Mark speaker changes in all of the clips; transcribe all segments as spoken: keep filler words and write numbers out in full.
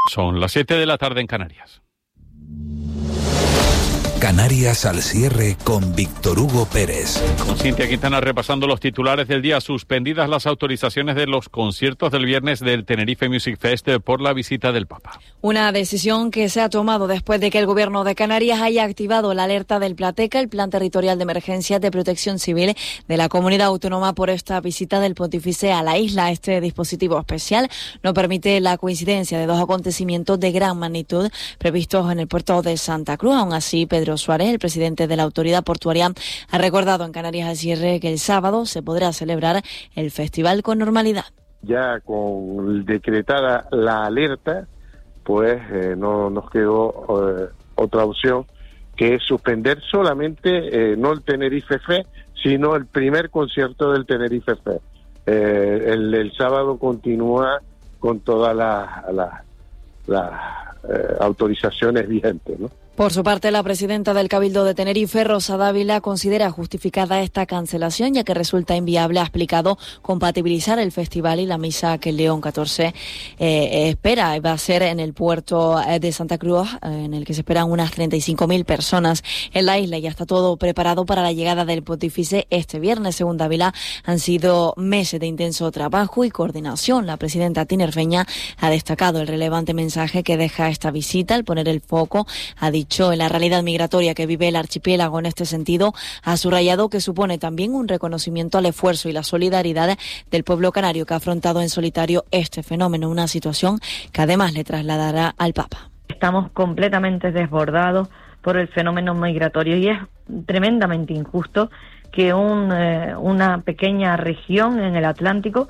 Speaker 1: Son las siete de la tarde en Canarias.
Speaker 2: Canarias al cierre con Víctor Hugo Pérez.
Speaker 1: Con Cintia Quintana repasando los titulares del día. Suspendidas las autorizaciones de los conciertos del viernes del Tenerife Music Fest por la visita del Papa.
Speaker 3: Una decisión que se ha tomado después de que el Gobierno de Canarias haya activado la alerta del Plateca, el Plan Territorial de Emergencias de Protección Civil de la Comunidad Autónoma, por esta visita del Pontífice a la isla. Este dispositivo especial no permite la coincidencia de dos acontecimientos de gran magnitud previstos en el puerto de Santa Cruz. Aún así, Pedro Suárez, el presidente de la autoridad portuaria, ha recordado en Canarias al cierre que el sábado se podrá celebrar el festival con normalidad.
Speaker 4: Ya con decretada la alerta, pues eh, no nos quedó eh, otra opción que es suspender solamente, eh, no el Tenerife Fest, sino el primer concierto del Tenerife Fest. Eh, el, el sábado continúa con todas las la, la, eh, autorizaciones vigentes, ¿no?
Speaker 3: Por su parte, la presidenta del Cabildo de Tenerife, Rosa Dávila, considera justificada esta cancelación, ya que resulta inviable, ha explicado, compatibilizar el festival y la misa que el León catorce eh, espera. Va a ser en el puerto de Santa Cruz, eh, en el que se esperan unas treinta y cinco mil personas en la isla. Ya está todo preparado para la llegada del Pontífice este viernes. Según Dávila, han sido meses de intenso trabajo y coordinación. La presidenta tinerfeña ha destacado el relevante mensaje que deja esta visita al poner el foco, ha dicho, en la realidad migratoria que vive el archipiélago. En este sentido, ha subrayado que supone también un reconocimiento al esfuerzo y la solidaridad del pueblo canario, que ha afrontado en solitario este fenómeno, una situación que además le trasladará al Papa.
Speaker 5: Estamos completamente desbordados por el fenómeno migratorio y es tremendamente injusto que un, eh, una pequeña región en el Atlántico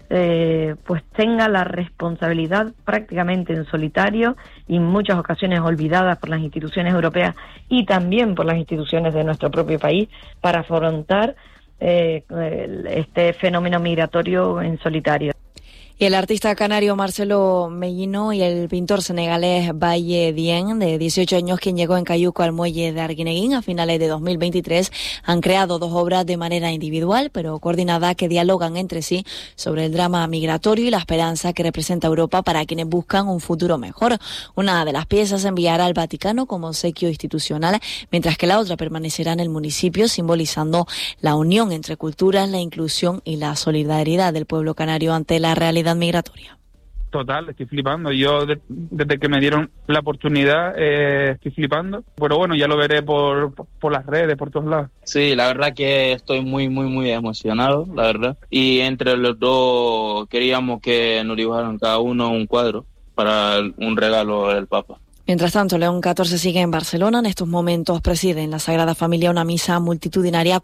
Speaker 5: Eh, pues tenga la responsabilidad prácticamente en solitario y en muchas ocasiones olvidadas por las instituciones europeas y también por las instituciones de nuestro propio país para afrontar eh, este fenómeno migratorio en solitario.
Speaker 3: Y el artista canario Marcelo Mellino y el pintor senegalés Baye Dieng, de dieciocho años, quien llegó en cayuco al muelle de Arguineguín a finales de dos mil veintitrés, han creado dos obras de manera individual, pero coordinada, que dialogan entre sí sobre el drama migratorio y la esperanza que representa Europa para quienes buscan un futuro mejor. Una de las piezas se enviará al Vaticano como obsequio institucional, mientras que la otra permanecerá en el municipio, simbolizando la unión entre culturas, la inclusión y la solidaridad del pueblo canario ante la realidad migratoria.
Speaker 6: Total, estoy flipando. Yo de, desde que me dieron la oportunidad eh, estoy flipando. Pero bueno, ya lo veré por, por las redes, por todos lados.
Speaker 7: Sí, la verdad que estoy muy, muy, muy emocionado, la verdad. Y entre los dos queríamos que nos dibujaran cada uno un cuadro para un regalo del Papa.
Speaker 3: Mientras tanto, León catorce sigue en Barcelona. En estos momentos preside en la Sagrada Familia una misa multitudinaria